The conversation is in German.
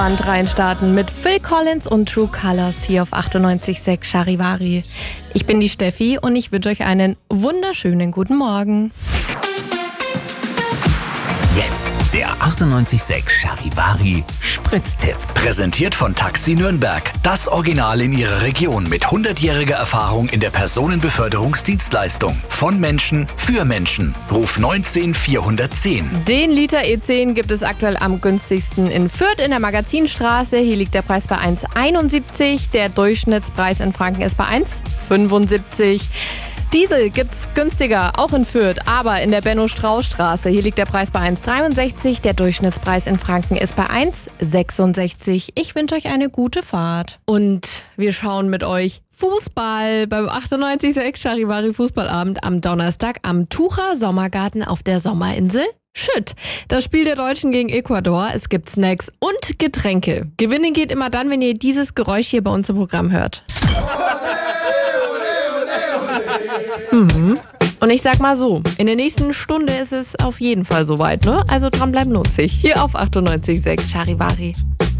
Band reinstarten mit Phil Collins und True Colors hier auf 98.6 Charivari. Ich bin die Steffi und ich wünsche euch einen wunderschönen guten Morgen. Jetzt der 98.6 Charivari Spritztipp. Präsentiert von Taxi Nürnberg. Das Original in ihrer Region mit 100-jähriger Erfahrung in der Personenbeförderungsdienstleistung. Von Menschen für Menschen. Ruf 19 410. Den Liter E10 gibt es aktuell am günstigsten in Fürth in der Magazinstraße. Hier liegt der Preis bei 1,71. Der Durchschnittspreis in Franken ist bei 1,75. Diesel gibt's günstiger, auch in Fürth, aber in der Benno-Strauß-Straße. Hier liegt der Preis bei 1,63. Der Durchschnittspreis in Franken ist bei 1,66. Ich wünsche euch eine gute Fahrt. Und wir schauen mit euch Fußball beim 98.6 Charivari Fußballabend am Donnerstag am Tucher Sommergarten auf der Sommerinsel Schütt. Das Spiel der Deutschen gegen Ecuador. Es gibt Snacks und Getränke. Gewinnen geht immer dann, wenn ihr dieses Geräusch hier bei uns im Programm hört. Und ich sag mal so, in der nächsten Stunde ist es auf jeden Fall soweit, ne? Also dranbleiben lohnt sich. Hier auf 98.6 Charivari.